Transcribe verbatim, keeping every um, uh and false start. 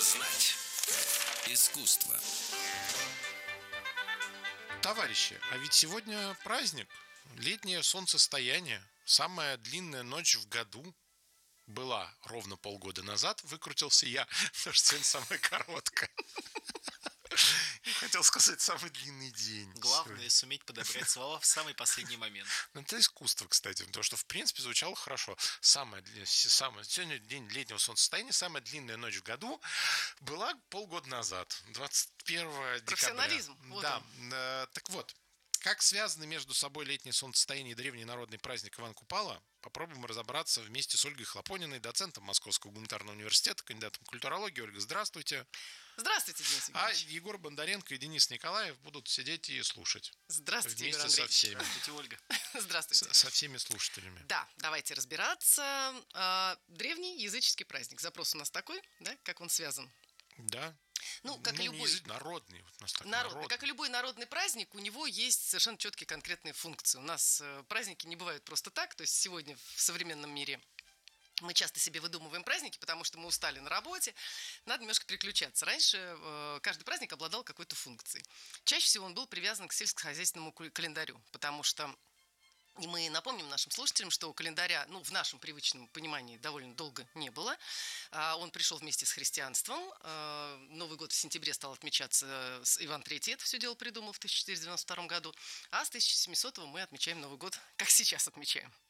Знать искусство. Товарищи, а ведь сегодня праздник, летнее солнцестояние, самая длинная ночь в году была ровно полгода назад, выкрутился я, потому что сегодня самая короткая. Я хотел сказать самый длинный день. Главное сегодня. суметь подобрать слова в самый последний момент. Ну, это искусство, кстати, потому что, в принципе, звучало хорошо. Самая, дли- с- самая, сегодня день летнего солнцестояния, самая длинная ночь в году была полгода назад, двадцать первого декабря. Профессионализм, вот Да, он. э, так вот, как связаны между собой летнее солнцестояние и древний народный праздник Иван Купала, попробуем разобраться вместе с Ольгой Хлопониной, доцентом Московского гуманитарного университета, кандидатом культурологии. Ольга, здравствуйте. Здравствуйте, Денис А Евгеньевич. Егор Бондаренко и Денис Николаев будут сидеть и слушать. Здравствуйте, Игорь Вместе со Андреевич. всеми. Здравствуйте, Ольга. Здравствуйте. С- Со всеми слушателями. Да, давайте разбираться. А, Древний языческий праздник. Запрос у нас такой, да? Как он связан? Да. Ну, как не любой язык, народный. Вот у нас так народный. народный. Как и любой народный праздник, у него есть совершенно четкие конкретные функции. У нас э, праздники не бывают просто так. То есть сегодня в современном мире мы часто себе выдумываем праздники, потому что мы устали на работе, надо немножко переключаться. Раньше э, каждый праздник обладал какой-то функцией. Чаще всего он был привязан к сельскохозяйственному ку- календарю, потому что и мы напомним нашим слушателям, что календаря, ну, в нашем привычном понимании довольно долго не было. А, Он пришел вместе с христианством. А, Новый год в сентябре стал отмечаться, с Иван Третий это все дело придумал в тысяча четыреста девяносто втором году. А с тысяча семисотого мы отмечаем Новый год, как сейчас отмечаем.